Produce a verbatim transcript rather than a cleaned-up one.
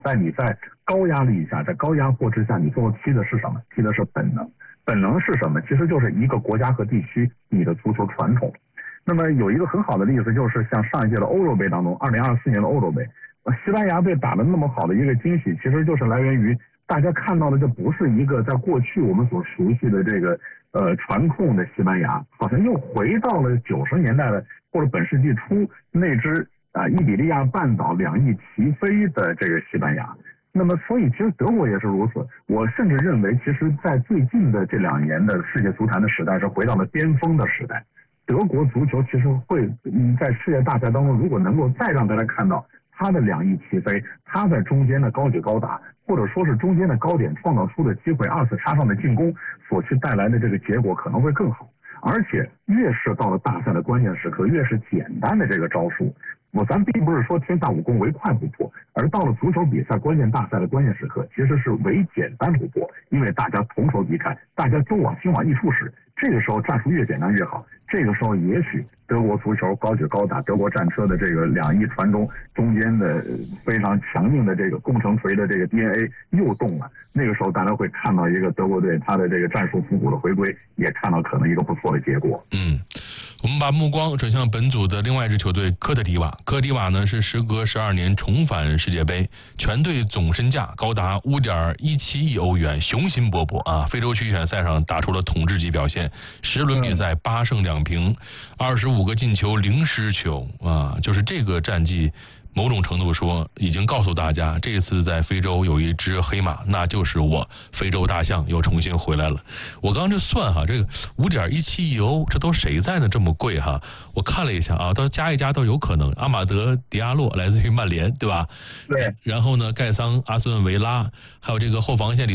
在你在高压力下，在高压迫之下，你最后踢的是什么？踢的是本能。本能是什么？其实就是一个国家和地区你的足球传统。那么有一个很好的例子，就是像上一届的欧洲杯当中，二零二四年的欧洲杯，西班牙队打得那么好的一个惊喜，其实就是来源于大家看到的，这不是一个在过去我们所熟悉的这个呃传控的西班牙，好像又回到了九十年代的或者本世纪初那支啊伊比利亚半岛两翼齐飞的这个西班牙。那么，所以其实德国也是如此。我甚至认为，其实，在最近的这两年的世界足坛的时代是回到了巅峰的时代。德国足球其实会嗯在世界大赛当中，如果能够再让大家看到他的两翼齐飞，他在中间的高举高打，或者说是中间的高点创造出的机会，二次插上的进攻所去带来的这个结果可能会更好。而且，越是到了大赛的关键时刻，越是简单的这个招数。我咱并不是说天下武功唯快不破，而到了足球比赛关键大赛的关键时刻，其实是唯简单不破，因为大家同仇敌忾，大家都往心往一处使。这个时候战术越简单越好。这个时候也许德国足球高举高打，德国战车的这个两翼传中中间的非常强硬的这个攻城锤的这个 D N A 又动了。那个时候大家会看到一个德国队他的这个战术复古的回归，也看到可能一个不错的结果。 嗯。我们把目光转向本组的另外一支球队科特迪瓦。科特迪瓦呢是时隔十二年重返世界杯，全队总身价高达五点一七亿欧元，雄心勃勃啊！非洲区预选赛上打出了统治级表现，十轮比赛八胜两平，二十五个进球零失球啊！就是这个战绩，某种程度说已经告诉大家，这次在非洲有一只黑马，那就是我，非洲大象又重新回来了。我刚刚就算哈，这个五点一七亿欧，这都谁在呢？这么贵哈？我看了一下啊，到加一加都有可能。阿马德·迪亚洛来自于曼联，对吧？ 对。 然后呢，盖桑·阿斯顿维拉，还有这个后防线里